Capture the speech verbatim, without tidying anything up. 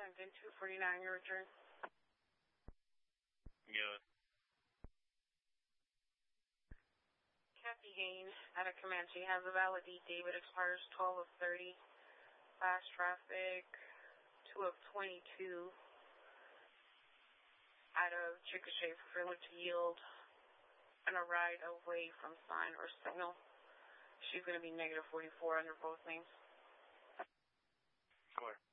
and then two forty-nine, your return. Yeah. Kathy Gain out of Comanche has a valid D. David expires twelve of thirty. Fast traffic, two of twenty-two. Out of Chickasha for failure to yield and a ride away from sign or signal. She's going to be negative forty-four under both names. Sure.